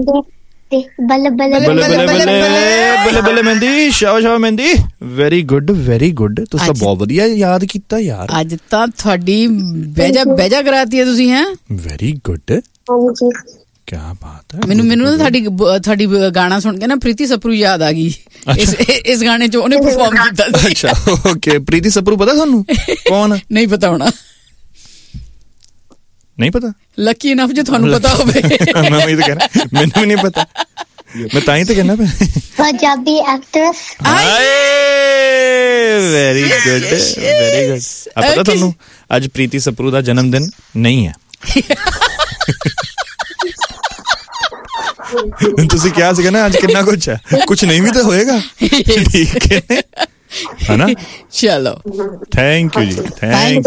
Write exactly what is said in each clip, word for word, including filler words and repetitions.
ਬੱਲੇ ਬੱਲੇ ਬੱਲੇ ਬੱਲੇ ਬੱਲੇ ਬੱਲੇ ਮਹਿੰਦੀ ਸ਼ਾਵਾ ਸ਼ਾਵਾ ਮਹਿੰਦੀ ਵੈਰੀ ਗੁੱਡ ਵੈਰੀ ਗੁੱਡ ਤੁਸੀਂ ਤਾਂ ਬਹੁਤ ਵਧੀਆ ਯਾਦ ਕੀਤਾ ਯਾਰ ਅੱਜ ਤਾਂ ਤੁਹਾਡੀ ਬੈਜਾ ਬੈਜਾ ਕਰਾਤੀ ਹੈ ਤੁਸੀਂ ਹੈ ਵੈਰੀ ਗੁੱਡ ਹਾਂਜੀ ਕੀ ਬਾਤ ਹੈ ਮੈਨੂੰ ਮੈਨੂੰ ਨਾ ਤੁਹਾਡੀ ਤੁਹਾਡੀ ਗਾਣਾ ਸੁਣ ਕੇ ਨਾ ਪ੍ਰੀਤੀ ਸਪਰੂ ਯਾਦ ਆ ਗਈ ਇਸ ਇਸ ਗਾਣੇ 'ਚ ਉਹਨੇ ਪਰਫਾਰਮ ਕੀਤਾ ਸੀ ਅੱਛਾ ਓਕੇ ਪ੍ਰੀਤੀ ਸਪਰੂ ਪਤਾ ਤੁਹਾਨੂੰ ਕੌਣ ਨਹੀਂ ਪਤਾ ਹੋਣਾ ਨਹੀਂ ਪਤਾ ਲੱਕੀ ਇਨਫ ਜੇ ਤੁਹਾਨੂੰ ਪਤਾ ਹੋਵੇ ਮੈਂ ਵੀ ਤਾਂ ਕਹਿਣਾ ਮੈਨੂੰ ਵੀ ਨਹੀਂ ਪਤਾ ਮੈਂ ਤਾਂ ਹੀ ਤਾਂ ਕਹਿਣਾ ਪੰਜਾਬੀ ਐਕਟਰੈਸ ਹਾਏ ਵੈਰੀ ਗੁੱਡ ਵੈਰੀ ਗੁੱਡ ਆ ਪਤਾ ਤੁਹਾਨੂੰ ਅੱਜ ਪ੍ਰੀਤੀ ਸਪਰੂ ਦਾ ਜਨਮ ਦਿਨ ਨਹੀਂ ਹੈ ਤੁਸੀਂ ਕਿਹਾ ਸੀਗਾ ਨਾ ਅੱਜ ਕਿੰਨਾ ਕੁਛ ਹੈ ਕੁਛ ਨਹੀਂ ਵੀ ਤਾਂ ਹੋਏਗਾ ਠੀਕ ਹੈ ਹੈ ਚਲੋ ਥੈਂਕ ਯੂ ਜੀ ਥੈਂਕ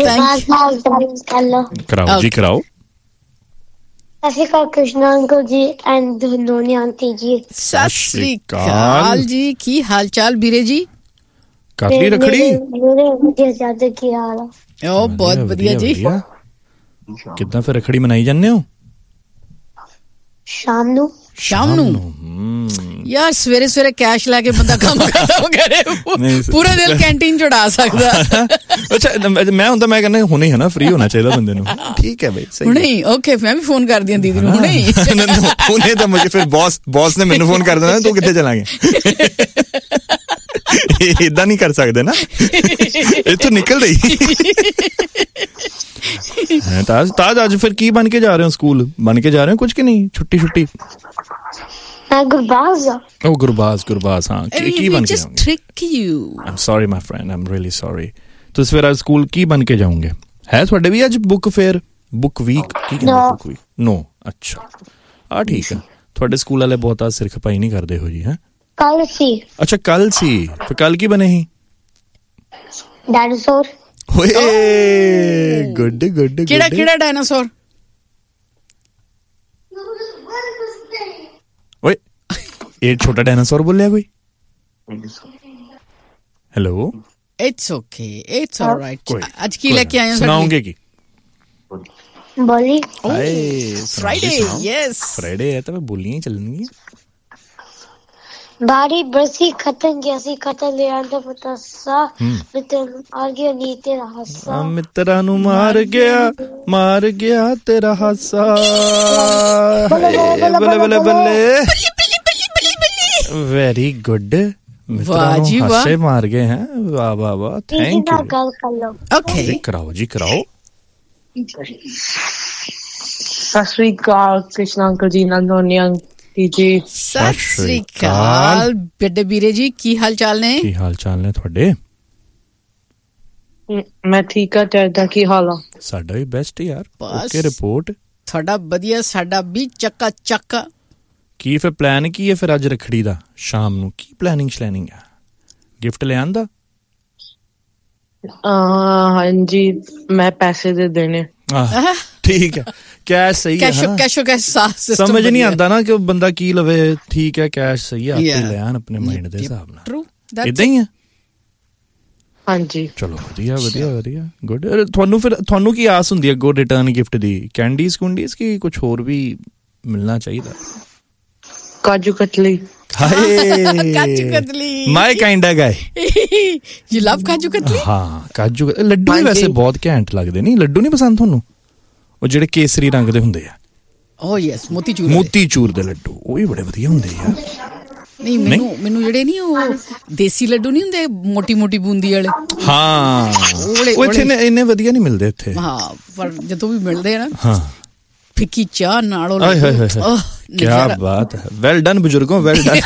ਕਰਾਓ ਜੀ ਕਰਾਓ ਸਤਿ ਸ਼੍ਰੀ ਅਕਾਲ ਕ੍ਰਿਸ਼ਨਾ ਅੰਕਲ ਜੀ ਐਂਡ ਧਨੋਨੀ ਆਂਟੀ ਜੀ ਸਤਿ ਸ਼੍ਰੀ ਅਕਾਲ ਜੀ ਕੀ ਹਾਲ ਚਾਲ ਵੀਰੇ ਜੀ ਕਾਫੀ ਰਖੜੀ ਮੇਰੇ ਵਧੀਆ ਜ਼ਿਆਦਾ ਕੀ ਹਾਲ ਹੈ ਉਹ ਬਹੁਤ ਵਧੀਆ ਜੀ ਕਿੱਦਾਂ ਫਿਰ ਰਖੜੀ ਮਨਾਈ ਜਾਂਦੇ ਹੋ ਸ਼ਾਮ ਨੂੰ ਸ਼ਾਮ ਨੂੰ ਯਾਰ ਸਵੇਰੇ ਸਵੇਰੇ ਕੈਸ਼ ਲੈ ਕੇ ਬੰਦਾ ਕੰਮ ਕਰਦਾ ਉਹ ਕਰੇ ਪੂਰੇ ਦਿਨ ਕੈਂਟੀਨ ਚੜਾ ਸਕਦਾ ਅੱਛਾ ਮੈਂ ਹੁੰਦਾ ਮੈਂ ਕਹਿੰਦਾ ਹੁਣੇ ਹੈ ਨਾ ਫ੍ਰੀ ਹੋਣਾ ਚਾਹੀਦਾ ਬੰਦੇ ਨੂੰ ਠੀਕ ਹੈ ਬਈ ਸਹੀ ਹੁਣੇ ਓਕੇ ਮੈਂ ਵੀ ਫੋਨ ਕਰਦੀ ਹਾਂ ਦੀਦੀ ਨੂੰ ਹੁਣੇ ਹੁਣੇ ਤਾਂ ਮੁਝੇ ਫਿਰ ਬੌਸ ਬੌਸ ਨੇ ਮੈਨੂੰ ਫੋਨ ਕਰ ਦੇਣਾ ਤੂੰ ਕਿੱਥੇ ਚਲਾਂਗੇ ਏਦਾਂ ਨਹੀਂ ਕਰ ਸਕਦੇ ਨਾ ਇੱਥੋਂ ਨਿਕਲ ਰਹੀ ਤਾਜ ਤਾਜ ਅੱਜ ਫਿਰ ਕੀ ਬਣ ਕੇ ਜਾ ਰਹੇ ਹੋ ਸਕੂਲ ਬਣ ਕੇ ਜਾ ਰਹੇ ਹੋ ਕੁਝ ਕਿ ਨਹੀਂ ਛੁੱਟੀ ਛੁੱਟੀ ਮੈਂ ਗੁਰਬਾਜ਼ ਉਹ ਗੁਰਬਾਜ਼ ਗੁਰਬਾਜ਼ ਹਾਂ ਕੀ ਬਣ ਕੇ ਜਾਓਗੇ trick you Aam sorry my friend Aam really sorry ਤੁਸੀਂ ਫਿਰ ਅੱਜ ਸਕੂਲ ਕੀ ਬਣ ਕੇ ਜਾਓਗੇ ਹੈ ਤੁਹਾਡੇ ਵੀ ਅੱਜ ਬੁੱਕ ਫੇਅਰ ਬੁੱਕ ਵੀਕ ਕੀ ਕਹਿੰਦੇ ਬੁੱਕ ਵੀਕ ਨੋ ਅੱਛਾ ਆ ਠੀਕ ਹੈ ਤੁਹਾਡੇ ਸਕੂਲ ਵਾਲੇ ਬਹੁਤਾ ਸਿਰ ਖਪਾਈ ਨਹੀਂ ਕਰਦੇ ਹੋ ਜੀ ਹੈ ਕੱਲ ਸੀ ਅੱਛਾ ਕੱਲ ਸੀ ਫਿਰ ਕੱਲ ਕੀ ਬਣੇ ਸੀ ਡਾਇਨਾਸੌਰ ਓਏ ਗੁੱਡ ਗੁੱਡ ਕਿਹੜਾ ਕਿਹੜਾ ਡਾਇਨਾਸੌਰ ਓਏ ਇਹ ਛੋਟਾ ਡਾਇਨਾਸੌਰ ਬੋਲਿਆ ਕੋਈ hello it's okay it's all right ਅੱਜ ਕੀ ਲੈ ਕੇ ਆਏ ਹੋ ਸੁਣਾਓਗੇ ਕੀ ਬੋਲੀ ਹਾਏ ਫਰਾਈਡੇ ਯੈਸ ਫਰਾਈਡੇ ਹੈ ਤਾਂ ਮੈਂ ਬੋਲੀਆਂ ਚੱਲਣਗੀਆਂ ਬਾਰੀ ਬਰਸੀ ਖਤਮ ਜੈਸੀ ਖਤਮ ਲੈ ਆਂਦਾ ਪਤਾਸਾ ਮਿੱਤਰ ਆ ਗਿਆ ਨੀ ਤੇਰਾ ਹਾਸਾ ਮਿੱਤਰਾਂ ਨੂੰ ਮਾਰ ਗਿਆ ਮਾਰ ਗਿਆ ਤੇਰਾ ਹਾਸਾ ਬੱਲੇ ਬੱਲੇ ਬੱਲੇ ਵੈਰੀ ਗੁੱਡ ਵਾਹ ਜੀ ਵਾਹ ਹਾਸੇ ਮਾਰ ਗਏ ਹੈ ਵਾਹ ਵਾਹ ਵਾਹ ਥੈਂਕ ਯੂ ਗੱਲ ਕਰ ਲਓ ਓਕੇ ਕਰਾਓ ਜੀ ਕਰਾਓ ਸਤਿ ਸ਼੍ਰੀ ਅਕਾਲ ਕ੍ਰਿਸ਼ਨਾ ਅੰਕਲ ਜੀ ਨੰਦੋਨੀ ਆਂਟੀ ਜੀ ਸਤਿ ਸ਼੍ਰੀ ਅਕਾਲ ਬੇਟੇ ਵੀਰੇ ਜੀ ਕੀ ਹਾਲ ਚਾਲ ਨੇ ਕੀ ਹਾਲ ਚਾਲ ਨੇ ਤੁਹਾਡੇ ਮੈਂ ਠੀਕ ਆ ਤੁਹਾਡਾ ਕੀ ਹਾਲ ਆ ਸਾਡਾ ਵੀ ਬੈਸਟ ਯਾਰ ਓਕੇ ਰਿਪੋਰਟ ਸਾਡਾ ਵਧੀਆ ਸਾਡਾ ਵੀ ਚੱਕਾ ਚੱਕ ਕੀ ਫਿਰ ਪਲਾਨ ਕੀ ਹੈ ਫਿਰ ਅੱਜ ਰੱਖੜੀ ਦਾ ਸ਼ਾਮ ਨੂੰ ਕੀ ਪਲਾਨਿੰਗ ਸ਼ਲੈਨਿੰਗ ਹੈ ਗਿਫਟ ਲਿਆਉਣ ਦਾ ਹਾਂਜੀ ਮੈਂ ਪੈਸੇ ਦੇ ਦੇਣੇ ਠੀਕ ਹੈ ਕੈਸ਼ ਸਹੀ ਹੈ ਕੈਸ਼ੋ ਕੈਸ਼ੋ ਕੈਸ਼ ਸਮਝ ਨਹੀਂ ਆਉਂਦਾ ਨਾ ਕਿ ਬੰਦਾ ਕੀ ਲਵੇ ਠੀਕ ਹੈ ਕੈਸ਼ ਸਹੀ ਹੈ ਆਪੇ ਲੈਣ ਆਪਣੇ ਮਾਈਂਡ ਦੇ ਹਿਸਾਬ ਨਾਲ ਏਦਾਂ ਹੀ ਹੈ ਹਾਂਜੀ ਚਲੋ ਵਧੀਆ ਵਧੀਆ ਵਧੀਆ ਗੁੱਡ ਤੁਹਾਨੂੰ ਫਿਰ ਤੁਹਾਨੂੰ ਕੀ ਆਸ ਹੁੰਦੀ ਹੈ ਗੁੱਡ ਰਿਟਰਨ ਗਿਫਟ ਦੀ ਕੈਂਡੀਜ਼ ਕੁੰਡੀਜ਼ ਕੀ ਕੁਝ ਹੋਰ ਵੀ ਮਿਲਣਾ ਚਾਹੀਦਾ ਕਾਜੂ ਕਤਲੀ ਹਾਏ ਕਾਜੂ ਕਤਲੀ ਮਾਈ ਕਾਈਂਡ ਆ ਗਾਇ ਯੂ ਲਵ ਕਾਜੂ ਕਤਲੀ ਹਾਂ ਕਾਜੂ ਲੱਡੂ ਵੀ ਵੈਸੇ ਬਹੁਤ ਘੈਂਟ ਲੱਗਦੇ ਨਹੀਂ ਲੱਡੂ ਨਹੀਂ ਪਸੰਦ ਤੁਹਾਨੂੰ ਉਹ ਜਿਹੜੇ ਕੇਸਰੀ ਰੰਗ ਦੇ ਹੁੰਦੇ ਆ ਓ ਯੈਸ ਮੋਤੀ ਚੂਰ ਮੋਤੀ ਚੂਰ ਦੇ ਲੱਡੂ ਉਹ ਵੀ ਬੜੇ ਵਧੀਆ ਹੁੰਦੇ ਯਾਰ ਨਹੀਂ ਮੈਨੂੰ ਮੈਨੂੰ ਜਿਹੜੇ ਨਹੀਂ ਉਹ ਦੇਸੀ ਲੱਡੂ ਨਹੀਂ ਹੁੰਦੇ ਮੋਟੀ ਮੋਟੀ ਬੂੰਦੀ ਵਾਲੇ ਹਾਂ ਉਹ ਇੱਥੇ ਇੰਨੇ ਵਧੀਆ ਨਹੀਂ ਮਿਲਦੇ ਇੱਥੇ ਹਾਂ ਪਰ ਜਦੋਂ ਵੀ ਮਿਲਦੇ ਆ ਨਾ ਹਾਂ ਫਿੱਕੀ ਚਾਹ ਨਾਲ ਉਹ ਹਾਏ ਹਾਏ ਹਾਏ ਕੀ ਬਾਤ ਹੈ ਵੈਲ ਡਨ ਬਜ਼ੁਰਗੋ ਵੈਲ ਡਨ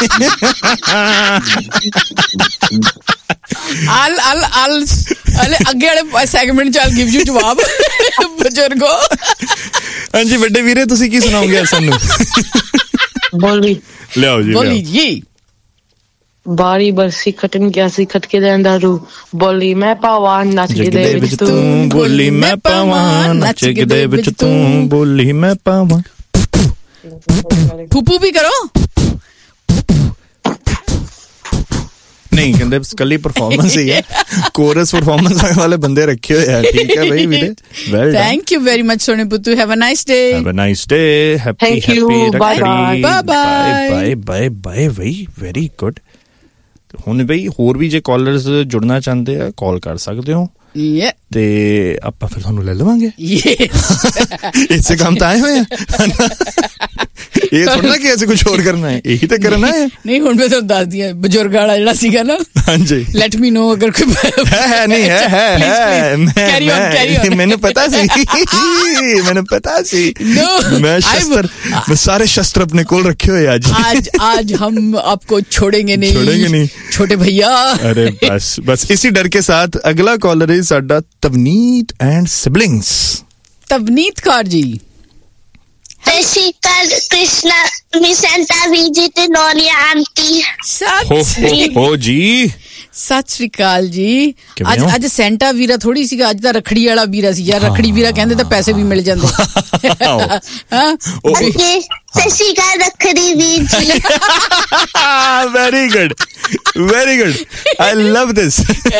ਆਲ ਆਲ ਆਲ ਅਲੇ ਅੱਗੇ ਵਾਲੇ ਸੈਗਮੈਂਟ ਚ ਆਲ ਗਿਵ ਯੂ ਜਵਾਬ ਬਜ਼ੁਰਗੋ ਹਾਂਜੀ ਵੱਡੇ ਵੀਰੇ ਤੁਸੀਂ ਕੀ ਸੁਣਾਓਗੇ ਸਾਨੂੰ ਬੋਲੀ ਲਿਆਓ ਜੀ ਬੋਲੀ ਜੀ ਬਾਰੀ ਬਰਸੀ ਖਟਨ ਗਿਆ ਸੀ ਖਟਕੇ ਦੇ ਅੰਦਰ ਰੂ ਬੋਲੀ ਮੈਂ ਪਾਵਾਂ ਨੱਚ ਦੇ ਵਿੱਚ ਤੂੰ ਬੋਲੀ ਮੈਂ ਪਾਵਾਂ ਨੱਚ ਦੇ ਵਿੱਚ ਤੂੰ ਬੋਲੀ ਮੈਂ ਪਾਵਾਂ ਫੂਫੂ ਵੀ ਕਰੋ ਨਹੀਂ ਨਹੀਂ ਕਹਿੰਦੇ ਕੱਲੀ ਪਰਫਾਰਮੈਂਸ ਹੀ ਹੈ, ਕੋਰਸ ਪਰਫਾਰਮੈਂਸ ਵਾਲੇ ਬੰਦੇ ਰੱਖੇ ਹੋਏ ਆ। ਠੀਕ ਹੈ ਬਈ ਵੀਰੇ, well done. Thank you very much ਸੋਨੇ ਪੁੱਤੂ, have a nice day. Have a nice day, happy happy Rakhri, bye bye bye bye ਬਈ, ਵੈਰੀ ਗੁੱਡ। ਹੁਣ ਬਈ ਹੋਰ ਵੀ ਜੇ ਕਾਲਰਸ ਜੁੜਨਾ ਚਾਹੁੰਦੇ ਆ ਕਾਲ ਕਰ ਸਕਦੇ ਹੋ ਤੇ ਆਪਾਂ ਫਿਰ ਤੁਹਾਨੂੰ ਲੈ ਲਵਾਂਗੇ। ਇਸੇ ਕੰਮ ਤਾਂ ਆਏ ਹੋਏ ਆ, ਇਹ ਥੋੜਾ ਕਿ ਅਸੀਂ ਕੁਝ ਹੋਰ ਕਰਨਾ ਹੈ, ਇਹੀ ਤਾਂ ਕਰਨਾ ਹੈ। ਨਹੀਂ ਹੁਣ ਮੈਂ ਤੁਹਾਨੂੰ ਦੱਸਦੀ ਆ, ਬਜ਼ੁਰਗ ਵਾਲਾ ਜਿਹੜਾ ਸੀਗਾ ਨਾ, ਹਾਂਜੀ ਲੈਟ ਮੀ ਨੋ ਅਗਰ ਕੋਈ ਹੈ ਨਹੀਂ ਹੈ ਹੈ ਕੈਰੀ ਔਨ ਕੈਰੀ ਔਨ, ਮੈਨੂੰ ਪਤਾ ਸੀ, ਮੈਨੂੰ ਪਤਾ ਸੀ। ਮੈਂ शस्त्र, मैं सारे शस्त्र अपने कोल रखे हुए आज आज आज हम आपको छोड़ेंगे नहीं, छोड़ेंगे नहीं छोटे भैया। अरे बस बस इसी डर के साथ अगला कॉलर है साडा तवनीत एंड सिबलिंग्स। तवनीत कौर जी, कृष्णा मिसेंटा विजय ते नोनिया आंटी। हो हो हो जी, ਸਤਿ ਸ਼੍ਰੀ ਅਕਾਲ ਜੀ। ਅੱਜ ਅੱਜ ਸੈਂਟਾ ਵੀਰਾ ਥੋੜੀ ਸੀਗਾ, ਅੱਜ ਤਾਂ ਰੱਖੜੀ ਵਾਲਾ ਵੀਰਾ ਸੀ ਯਾਰ। ਰੱਖੜੀ ਵੀਰਾ ਕਹਿੰਦੇ ਤਾਂ ਪੈਸੇ ਵੀ ਮਿਲ ਜਾਂਦੇ। ਹਾਂ ਸਤਿ ਸ਼੍ਰੀ ਅਕਾਲ ਰੱਖੜੀ ਵੀਰ ਜੀ। ਵੈਰੀ ਗੁੱਡ ਵੈਰੀ ਗੁੱਡ, ਆਈ ਲਵ ਦਿਸ।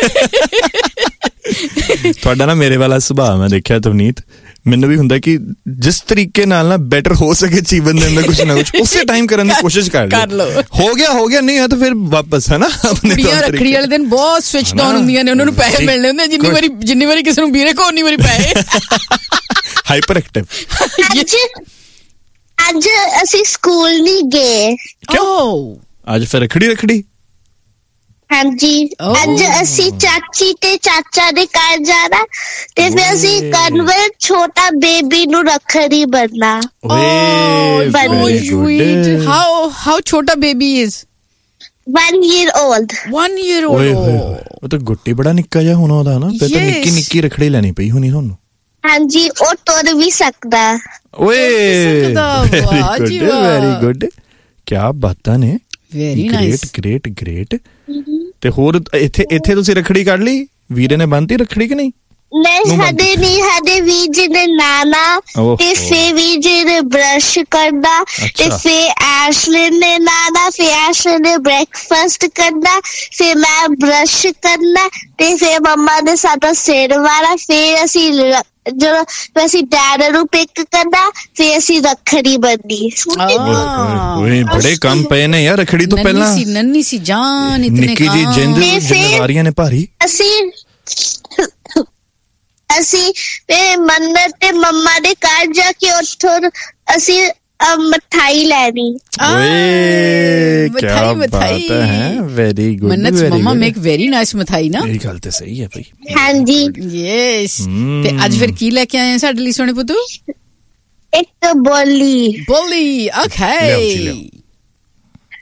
ਤੁਹਾਡਾ ਨਾ ਮੇਰੇ ਵਾਲਾ ਸੁਭਾਅ ਮੈਂ ਦੇਖਿਆ ਤਵਨੀਤ, ਮੈਨੂੰ ਵੀ ਹੁੰਦਾ ਕਿ ਜਿਸ ਤਰੀਕੇ ਨਾਲ ਨਾ ਬੈਟਰ ਹੋ ਸਕੇ ਜੀਵਨ ਦੇ ਅੰਦਰ ਕੁਛ ਨਾ ਕੁਛ ਉਸੇ ਟਾਈਮ ਕਰਨ ਦੀ ਕੋਸ਼ਿਸ਼ ਕਰ ਲਓ। ਹੋ ਗਿਆ ਹੋ ਗਿਆ, ਨਹੀਂ ਹੈ ਤਾਂ ਫਿਰ ਵਾਪਸ, ਹੈ ਨਾ। ਆਪਣੇ ਰੱਖੜੀ ਵਾਲੇ ਦਿਨ ਬਹੁਤ ਸਵਿਚ ਡਾਊਨ ਹੁੰਦੀਆਂ ਨੇ, ਉਹਨਾਂ ਨੂੰ ਪੈਸੇ ਮਿਲਣੇ ਹੁੰਦੇ। ਜਿੰਨੀ ਵਾਰੀ ਜਿੰਨੀ ਵਾਰੀ ਕਿਸੇ ਨੂੰ ਵੀਰੇ ਕੋ ਉਨੀ ਵਾਰੀ ਪੈਸੇ। Hyper active. ਅੱਜ ਅੱਜ ਅਸੀਂ ਸਕੂਲ ਨਹੀਂ ਗਏ। ਕਿਉਂ? ਅੱਜ ਫਿਰ ਰੱਖੜੀ ਰੱਖੜੀ ਹਾਂਜੀ, ਅੱਜ ਅਸੀਂ ਚਾਚੀ ਤੇ ਚਾਚਾ ਦੇ ਘਰ ਜਾਣਾ ਤੇ ਫਿਰ ਅਸੀਂ ਕਨਵਰ ਛੋਟਾ ਬੇਬੀ ਨੂੰ ਰੱਖੜੀ ਬੰਨਣਾ। ਹਾਊ ਹਾਊ ਛੋਟਾ baby is? One year old. One year old. ਉਹ ਤਾਂ ਗੁੱਟੀ ਬੜਾ ਨਿੱਕਾ ਜਿਹਾ ਹੋਣਾ ਉਹਦਾ ਨਾ, ਫਿਰ ਤਾਂ ਨਿੱਕੀ ਨਿੱਕੀ ਰੱਖੜੀ ਲੈਣੀ ਪਈ ਹੋਣੀ ਤੁਹਾਨੂੰ। ਹਾਂਜੀ, ਉਹ ਤੁਰ ਵੀ ਸਕਦਾ। ਓਏ ਵੈਰੀ ਗੁੱਡ, ਕਿਆ ਬਾਤਾਂ ਨੇ। Very nice, great great. ਤੇ ਹੋਰ ਇੱਥੇ ਇੱਥੇ ਤੁਸੀਂ ਰੱਖੜੀ ਕੱਢ ਲਈ? ਵੀਰੇ ਨੇ ਬੰਨਤੀ ਰੱਖੜੀ ਕਿ ਨਹੀਂ? ਨਹੀਂ ਹਦੇ ਨਹੀਂ, ਹਦੇ ਵੀਰ ਜੀ ਨੇ ਨਾਨਾ ਤੇ ਫੇ ਵੀਰ ਜੀ ਨੇ ਬ੍ਰਸ਼ ਕਰਨਾ ਤੇ ਫੇ ਐਸ਼ਲਿਨ ਨੇ ਨਾਨਾ, ਫੇ ਐਸ਼ਲਿਨ ਨੇ ਬ੍ਰੇਕਫਾਸਟ ਕਰਨਾ, ਫੇ ਮੈਂ ਬ੍ਰਸ਼ ਕਰਨਾ ਤੇ ਫੇ ਮੰਮਾ ਨੇ ਸਾਡਾ ਸਿਰ ਵਾਲਾ, ਫੇ ਅਸੀਂ ਜਦੋਂ ਅਸੀਂ ਡੈਡ ਨੂੰ ਪਿਕ ਕਰਨਾ, ਫੇ ਅਸੀਂ ਰੱਖੜੀ ਬੰਨ੍ਹਣੀ। ਓਏ ਬੜੇ ਕੰਮ ਪਏ ਨੇ ਯਾਰ ਰੱਖੜੀ ਤੋਂ ਪਹਿਲਾਂ। ਨੰਨੀ ਸੀ ਜਾਨ, ਇਤਨੇ ਨਿੱਕੀ ਜੀ ਜਿੰਦ ਜ਼ਿੰਮੇਵਾਰੀਆਂ ਨੇ ਭਾਰੀ। ਅਸੀਂ ਅਸੀਂ ਤੇ ਮੰਨਤ ਤੇ ਮੰਮਾ ਦੇ ਘਰ ਜਾ ਕੇ ਉੱਥੋਂ ਅਸੀਂ ਮਿਠਾਈ ਲੈਣੀ। ਓਏ ਕਿਆ ਬਾਤ ਹੈ, ਵੈਰੀ ਗੁੱਡ। ਮੰਨਤ ਮਮਾ ਮੇਕ ਵੈਰੀ ਨਾਈਸ ਮਿਠਾਈ ਨਾ। ਇਹ ਗੱਲ ਤੇ ਸਹੀ ਹੈ ਭਾਈ। ਹਾਂਜੀ ਯੈਸ। ਤੇ ਅੱਜ ਫਿਰ ਕੀ ਲੈ ਕੇ ਆਏ ਸਾਡੇ ਲਈ ਸੋਹਣੇ ਪੁੱਤੂ? ਇੱਕ ਬੋਲੀ। ਬੋਲੀ, ਓਕੇ।